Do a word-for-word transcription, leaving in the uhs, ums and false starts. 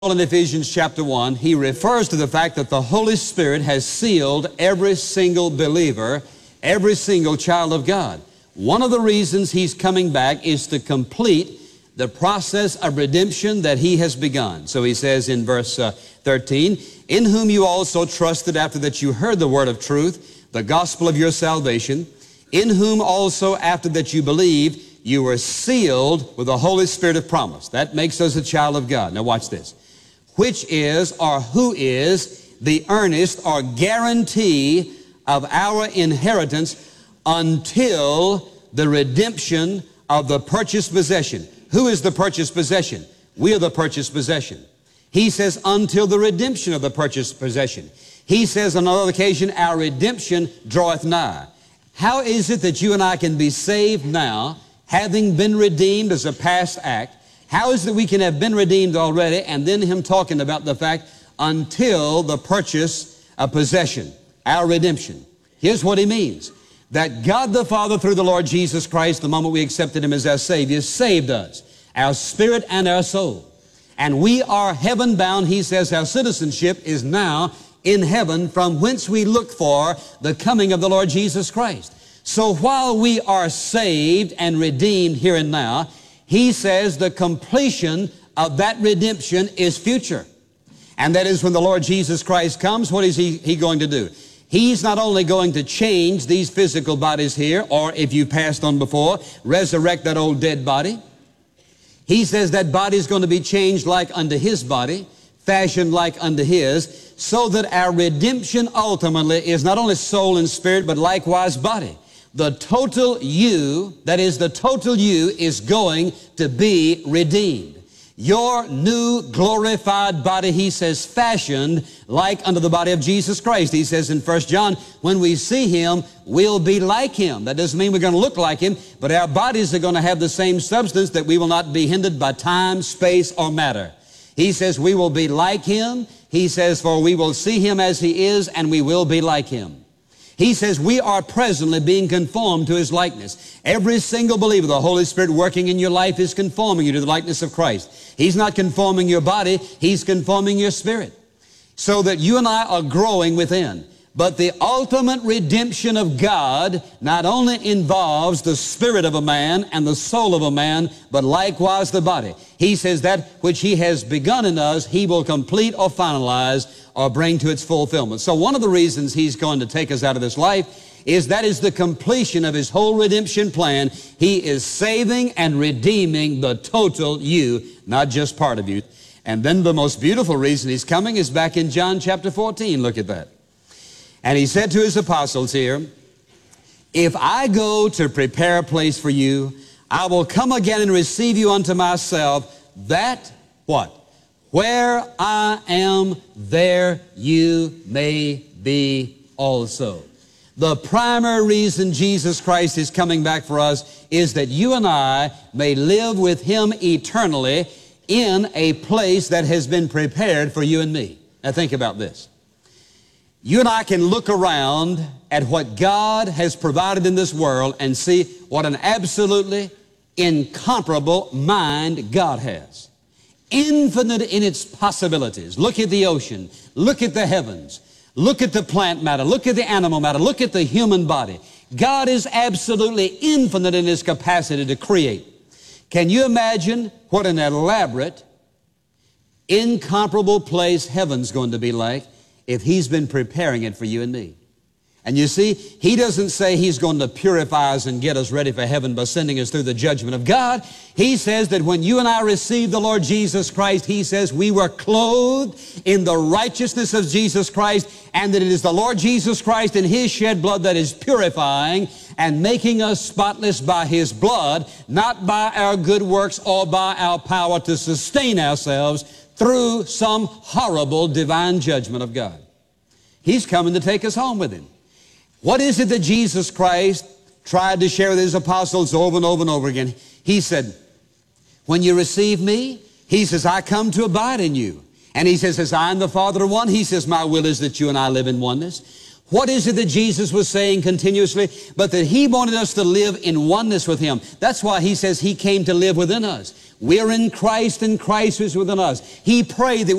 In Ephesians chapter one, he refers to the fact that the Holy Spirit has sealed every single believer, every single child of God. One of the reasons he's coming back is to complete the process of redemption that he has begun. So he says in verse uh, thirteen, in whom you also trusted after that you heard the word of truth, the gospel of your salvation, in whom also after that you believed, you were sealed with the Holy Spirit of promise. That makes us a child of God. Now watch this. Which is, or who is, the earnest or guarantee of our inheritance until the redemption of the purchased possession. Who is the purchased possession? We are the purchased possession. He says, until the redemption of the purchased possession. He says on another occasion, our redemption draweth nigh. How is it that you and I can be saved now, having been redeemed as a past act? How is it that we can have been redeemed already, and then him talking about the fact until the purchase of possession, our redemption? Here's what he means. That God the Father, through the Lord Jesus Christ, the moment we accepted him as our Savior, saved us, our spirit and our soul. And we are heaven bound. He says our citizenship is now in heaven, from whence we look for the coming of the Lord Jesus Christ. So while we are saved and redeemed here and now, he says the completion of that redemption is future. And that is when the Lord Jesus Christ comes, what is he, he going to do? He's not only going to change these physical bodies here, or if you passed on before, resurrect that old dead body. He says that body is going to be changed like unto his body, fashioned like unto his, so that our redemption ultimately is not only soul and spirit, but likewise body. The total you, that is the total you, is going to be redeemed. Your new glorified body, he says, fashioned like unto the body of Jesus Christ. He says in First John, when we see him, we'll be like him. That doesn't mean we're going to look like him, but our bodies are going to have the same substance, that we will not be hindered by time, space, or matter. He says we will be like him. He says, for we will see him as he is, and we will be like him. He says we are presently being conformed to his likeness. Every single believer, the Holy Spirit working in your life is conforming you to the likeness of Christ. He's not conforming your body, he's conforming your spirit. So that you and I are growing within. But the ultimate redemption of God not only involves the spirit of a man and the soul of a man, but likewise the body. He says that which he has begun in us, he will complete or finalize or bring to its fulfillment. So one of the reasons he's going to take us out of this life is that is the completion of his whole redemption plan. He is saving and redeeming the total you, not just part of you. And then the most beautiful reason he's coming is back in John chapter fourteen. Look at that. And he said to his apostles here, if I go to prepare a place for you, I will come again and receive you unto myself, that, what? Where I am, there you may be also. The primary reason Jesus Christ is coming back for us is that you and I may live with him eternally in a place that has been prepared for you and me. Now think about this. You and I can look around at what God has provided in this world and see what an absolutely incomparable mind God has. Infinite in its possibilities. Look at the ocean. Look at the heavens. Look at the plant matter. Look at the animal matter. Look at the human body. God is absolutely infinite in his capacity to create. Can you imagine what an elaborate, incomparable place heaven's going to be like if he's been preparing it for you and me? And you see, he doesn't say he's going to purify us and get us ready for heaven by sending us through the judgment of God. He says that when you and I received the Lord Jesus Christ, he says we were clothed in the righteousness of Jesus Christ, and that it is the Lord Jesus Christ and his shed blood that is purifying and making us spotless by his blood, not by our good works or by our power to sustain ourselves through some horrible divine judgment of God. He's coming to take us home with him. What is it that Jesus Christ tried to share with his apostles over and over and over again? He said, when you receive me, he says, I come to abide in you. And he says, as I and the Father are one, he says, my will is that you and I live in oneness. What is it that Jesus was saying continuously? But that He wanted us to live in oneness with Him. That's why He says He came to live within us. We're in Christ and Christ is within us. He prayed that